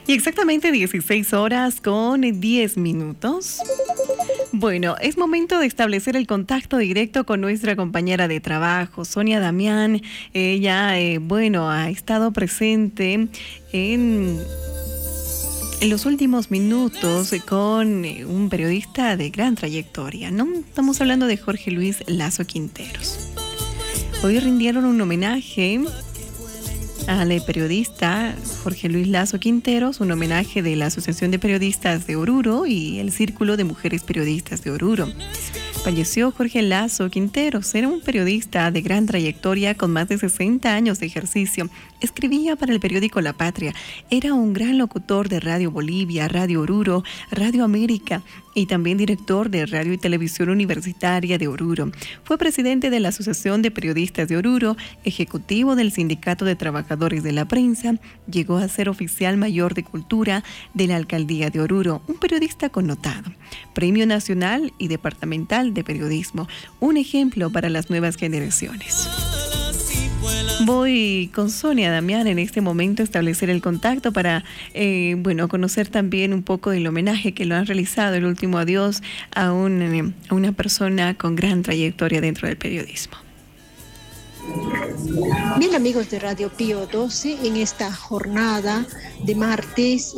Y exactamente 16 horas con 10 minutos. Bueno, es momento de establecer el contacto directo con nuestra compañera de trabajo, Sonia Damián. Ella, ha estado presente en los últimos minutos con un periodista de gran trayectoria, ¿no? Estamos hablando de Jorge Luis Lazo Quinteros. Hoy rindieron un homenaje al periodista Jorge Luis Lazo Quinteros, un homenaje de la Asociación de Periodistas de Oruro y el Círculo de Mujeres Periodistas de Oruro. Falleció Jorge Lazo Quinteros, era un periodista de gran trayectoria con más de 60 años de ejercicio. Escribía para el periódico La Patria, era un gran locutor de Radio Bolivia, Radio Oruro, Radio América y también director de Radio y Televisión Universitaria de Oruro. Fue presidente de la Asociación de Periodistas de Oruro, ejecutivo del Sindicato de Trabajadores de la Prensa, llegó a ser oficial mayor de cultura de la Alcaldía de Oruro, un periodista connotado, Premio Nacional y Departamental de Periodismo, un ejemplo para las nuevas generaciones. Voy con Sonia Damián en este momento a establecer el contacto para, conocer también un poco del homenaje que lo han realizado, el último adiós a una persona con gran trayectoria dentro del periodismo. Bien, amigos de Radio Pío 12, en esta jornada de martes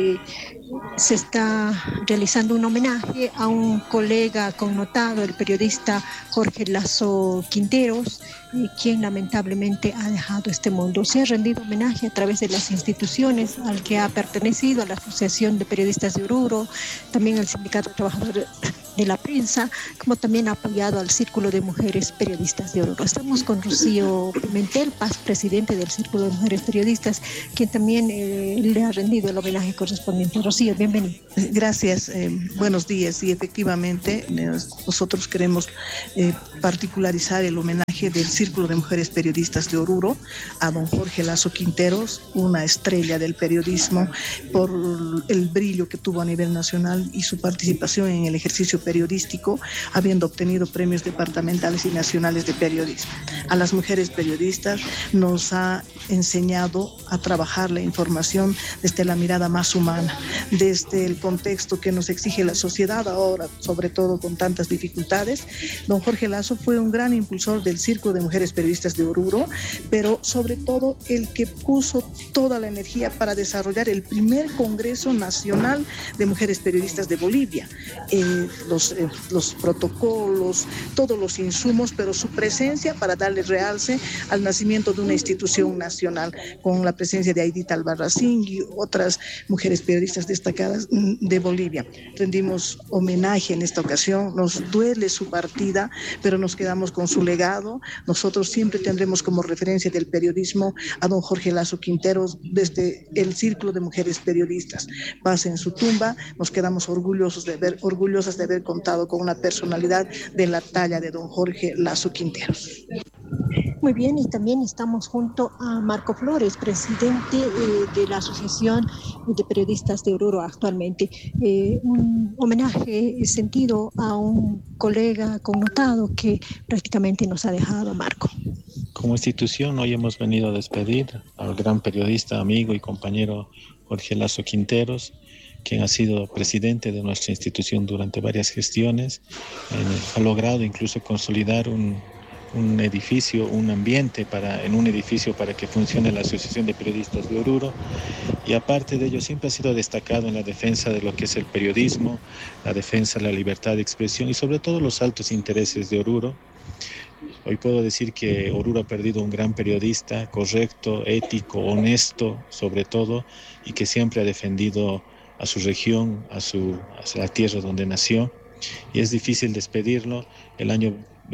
se está realizando un homenaje a un colega connotado, el periodista Jorge Lazo Quinteros, quien lamentablemente ha dejado este mundo. Se ha rendido homenaje a través de las instituciones al que ha pertenecido, a la Asociación de Periodistas de Oruro, también al Sindicato de Trabajadores de la Prensa, como también ha apoyado al Círculo de Mujeres Periodistas de Oruro. Estamos con Rocío Pimentel, Paz, presidente del Círculo de Mujeres Periodistas, quien también le ha rendido el homenaje correspondiente. Rocío, bienvenida. Gracias, buenos días. Y efectivamente nosotros queremos particularizar el homenaje del Círculo de Mujeres Periodistas de Oruro a don Jorge Lazo Quinteros, una estrella del periodismo por el brillo que tuvo a nivel nacional y su participación en el ejercicio periodístico, habiendo obtenido premios departamentales y nacionales de periodismo. A las mujeres periodistas nos ha enseñado a trabajar la información desde la mirada más humana, desde el contexto que nos exige la sociedad ahora, sobre todo con tantas dificultades. Don Jorge Lazo fue un gran impulsor del Círculo de Mujeres Periodistas de Oruro, pero sobre todo el que puso toda la energía para desarrollar el primer Congreso Nacional de Mujeres Periodistas de Bolivia. Los protocolos, todos los insumos, pero su presencia para darle realce al nacimiento de una institución nacional, con la presencia de Aidita Albarracín y otras mujeres periodistas destacadas de Bolivia. Rendimos homenaje en esta ocasión, nos duele su partida, pero nos quedamos con su legado. Nosotros siempre tendremos como referencia del periodismo a don Jorge Lazo Quinteros desde el Círculo de Mujeres Periodistas. Paz en su tumba, nos quedamos orgullosas de haber contado con una personalidad de la talla de don Jorge Lazo Quinteros. Muy bien, y también estamos junto a Marco Flores, presidente de la Asociación de Periodistas de Oruro actualmente. Un homenaje sentido a un colega connotado que prácticamente nos ha dejado, Marco. Como institución, hoy hemos venido a despedir al gran periodista, amigo y compañero Jorge Lazo Quinteros, quien ha sido presidente de nuestra institución durante varias gestiones. Ha logrado incluso consolidar un edificio, un ambiente en un edificio para que funcione la Asociación de Periodistas de Oruro, y aparte de ello siempre ha sido destacado en la defensa de lo que es el periodismo, la defensa de la libertad de expresión y sobre todo los altos intereses de Oruro. Hoy puedo decir que Oruro ha perdido un gran periodista, correcto, ético, honesto sobre todo, y que siempre ha defendido a su región, a la tierra donde nació, y es difícil despedirlo. El año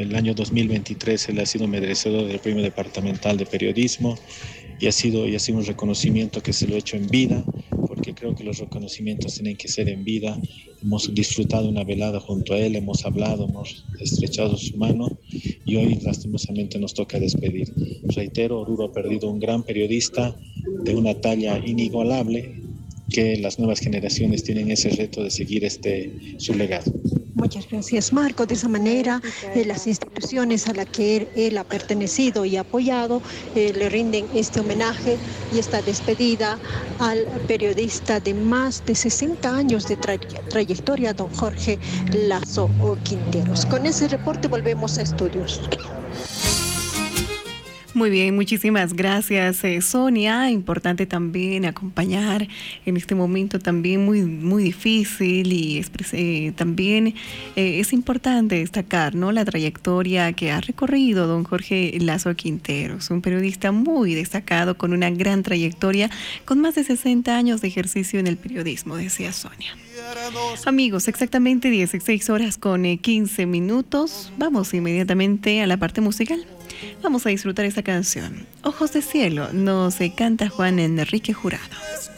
2023 él ha sido merecedor del Premio Departamental de Periodismo y ha sido un reconocimiento que se lo ha hecho en vida, porque creo que los reconocimientos tienen que ser en vida. Hemos disfrutado una velada junto a él, hemos hablado, hemos estrechado su mano y hoy lastimosamente nos toca despedir. Reitero, Oruro ha perdido un gran periodista de una talla inigualable, que las nuevas generaciones tienen ese reto de seguir su legado. Muchas gracias, Marco. De esa manera, las instituciones a las que él ha pertenecido y apoyado le rinden este homenaje y esta despedida al periodista de más de 60 años de trayectoria, don Jorge Lazo Quinteros. Con ese reporte volvemos a estudios. Muy bien, muchísimas gracias, Sonia. Importante también acompañar en este momento también muy difícil y también es importante destacar, ¿no?, la trayectoria que ha recorrido don Jorge Lazo Quinteros, un periodista muy destacado con una gran trayectoria, con más de 60 años de ejercicio en el periodismo, decía Sonia. Amigos, exactamente 16 horas con 15 minutos. Vamos inmediatamente a la parte musical. Vamos a disfrutar esta canción. Ojos de cielo, nos canta Juan Enrique Jurado.